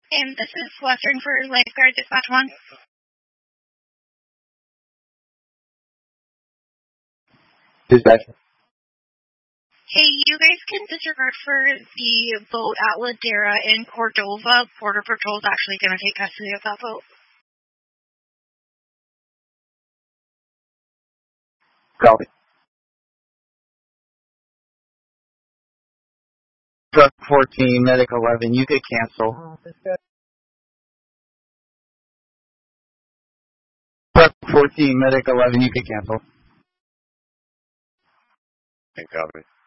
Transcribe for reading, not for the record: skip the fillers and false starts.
And this is Western for Lifeguard Dispatch 1. Dispatch. Hey, you guys can disregard for the boat at Ladera in Cordova. Border Patrol is actually going to take custody of that boat. Copy. Truck 14, Medic 11, you could cancel. Truck 14, Medic 11, you could cancel. Copy.